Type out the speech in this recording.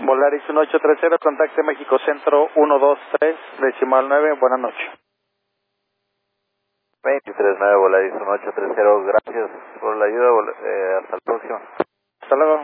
Volaris 1830, contacte México Centro 123, decimal 9, buenas noches. 239 Volaris 1830, gracias por la ayuda, hasta el próximo. Hasta luego.